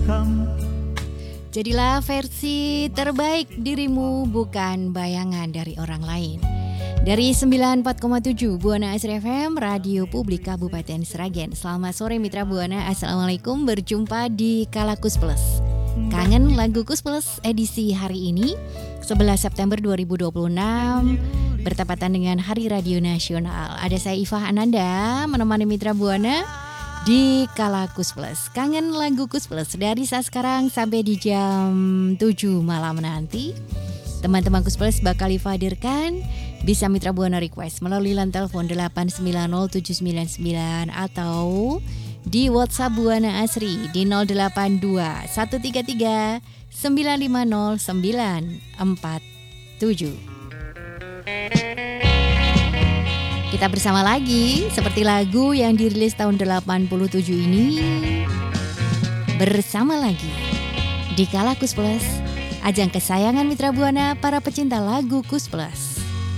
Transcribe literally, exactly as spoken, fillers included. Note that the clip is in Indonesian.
Jadilah versi terbaik dirimu, bukan bayangan dari orang lain. Dari sembilan puluh empat koma tujuh Buana Asri F M, Radio Publik Kabupaten Sragen. Selamat sore Mitra Buana, Assalamualaikum. Berjumpa di Kalakus Plus. Kangen lagu Kus Plus edisi hari ini sebelas September dua ribu dua puluh enam, bertepatan dengan Hari Radio Nasional. Ada saya Ifah Ananda menemani Mitra Buana di Kalakus Plus. Kangen lagu Kus Plus dari saat sekarang sampai di jam tujuh malam nanti. Teman-teman Kus Plus bakal Ifah hadirkan. Bisa Mitra Buana request melalui line telepon delapan sembilan nol tujuh sembilan sembilan atau di WhatsApp Buana Asri di nol delapan dua satu tiga tiga sembilan lima nol sembilan empat tujuh. Kita bersama lagi seperti lagu yang dirilis tahun delapan puluh tujuh ini. Bersama lagi di Kalakus Plus, ajang kesayangan Mitra Buana para pecinta lagu Kus Plus.